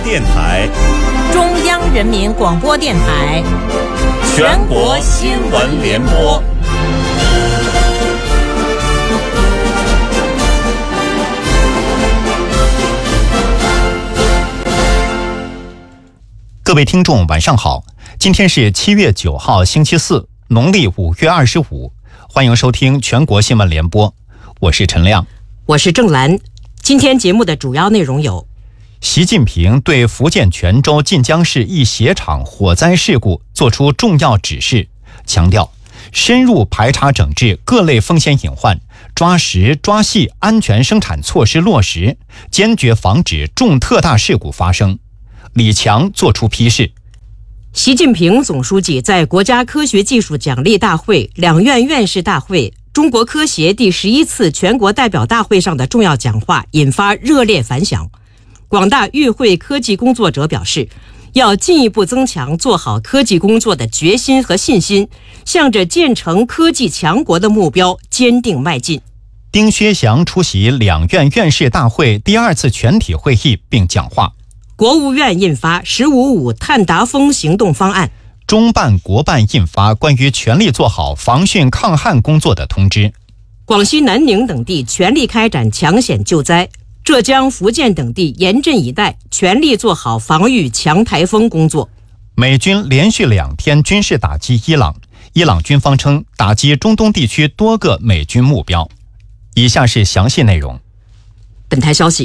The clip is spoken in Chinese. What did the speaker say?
电台、 中央人民广播电台、 全国新闻联播。 各位听众晚上好，今天是7月9号星期四，农历5月25，欢迎收听全国新闻联播，我是陈亮， 我是郑兰。今天节目的主要内容有： 习近平对福建泉州晋江市一鞋厂火灾事故作出重要指示，强调深入排查整治各类风险隐患，抓实抓细安全生产措施落实，坚决防止重特大事故发生。李强作出批示。 习近平总书记在国家科学技术奖励大会、两院院士大会、中国科协第11次全国代表大会上的重要讲话引发热烈反响。广大与会科技工作者表示，要进一步增强做好科技工作的决心和信心，向着建成科技强国的目标坚定迈进。 丁薛祥出席两院院士大会第2次全体会议并讲话。 国务院印发“15.5碳达峰行动方案”， 中办国办印发关于全力做好防汛抗旱工作的通知。 广西南宁等地全力开展抢险救灾，浙江、福建等地严阵以待，全力做好防御强台风工作。 美军连续2天军事打击伊朗，伊朗军方称打击中东地区多个美军目标。以下是详细内容。 本台消息，